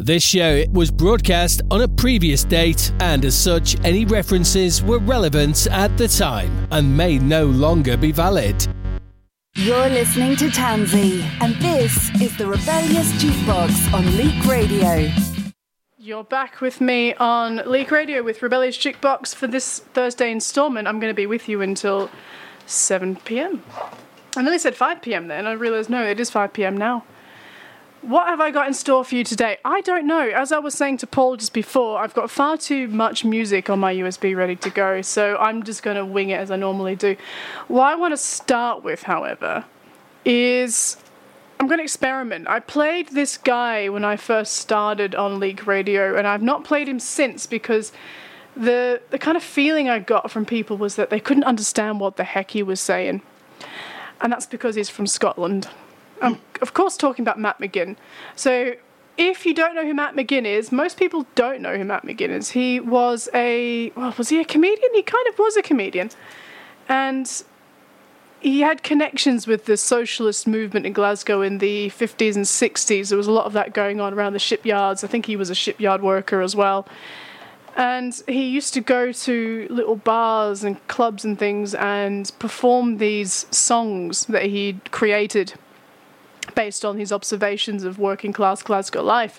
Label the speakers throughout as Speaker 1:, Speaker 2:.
Speaker 1: This show was broadcast on a previous date, and as such, any references were relevant at the time and may no longer be valid.
Speaker 2: You're listening to Tansy, and this is the Rebellious Jukebox on Leak Radio.
Speaker 3: You're back with me on Leak Radio with Rebellious Jukebox for this Thursday instalment. I'm going to be with you until 7 p.m. I nearly said 5 p.m. then. I realised, no, it is 5 p.m. now. What have I got in store for you today? I don't know. As I was saying to Paul just before, I've got far too much music on my USB ready to go, so I'm just going to wing it as I normally do. What I want to start with, however, is I'm going to experiment. I played this guy when I first started on Leak Radio, and I've not played him since because the kind of feeling I got from people was that they couldn't understand what the heck he was saying. And that's because he's from Scotland. I'm, of course, talking about Matt McGinn. So, if you don't know who Matt McGinn is, most people don't know who Matt McGinn is. He was was he a comedian? He kind of was a comedian. And he had connections with the socialist movement in Glasgow in the 50s and 60s. There was a lot of that going on around the shipyards. I think he was a shipyard worker as well. And he used to go to little bars and clubs and things and perform these songs that he'd created based on his observations of working class Glasgow life.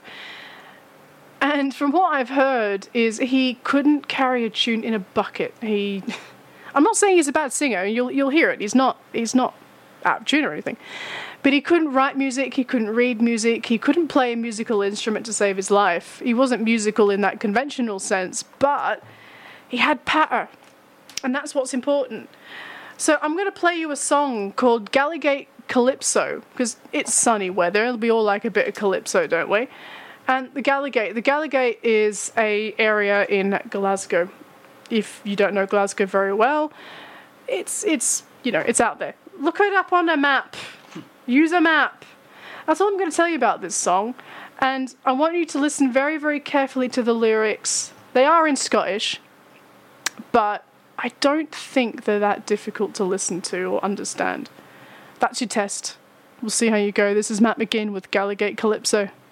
Speaker 3: And from what I've heard is he couldn't carry a tune in a bucket. I'm not saying he's a bad singer, you'll hear it. He's not out of tune or anything. But he couldn't write music, he couldn't read music, he couldn't play a musical instrument to save his life. He wasn't musical in that conventional sense, but he had patter. And that's what's important. So I'm going to play you a song called Gallowgate Calypso, because it's sunny weather. It'll be all like a bit of calypso, don't we? And the Gallowgate is a area in Glasgow. If you don't know Glasgow very well, it's out there. Look it up on a map. Use a map. That's all I'm going to tell you about this song. And I want you to listen very, very carefully to the lyrics. They are in Scottish, but I don't think they're that difficult to listen to or understand. That's your test. We'll see how you go. This is Matt McGinn with Gallowgate Calypso.